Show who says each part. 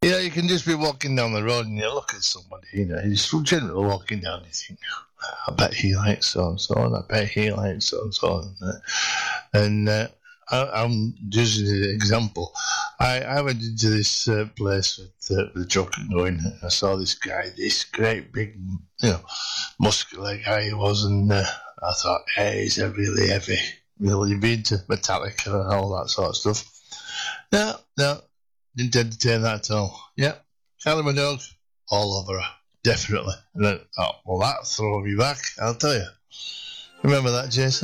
Speaker 1: You can just be walking down the road and you look at somebody, you're just generally walking down and you think, I bet he likes so-and-so, and I bet he likes so-and-so. And I'm just an example. I went into this place with the chocolate going. I saw this guy, this great big, muscular guy he was, and I thought, hey, he's a really heavy, really been to Metallica and all that sort of stuff. No, didn't entertain that at all. Yeah, Kylie Minogue, all over her, definitely. And then, well, that'll throw me back, I'll tell you. Remember that, Jason?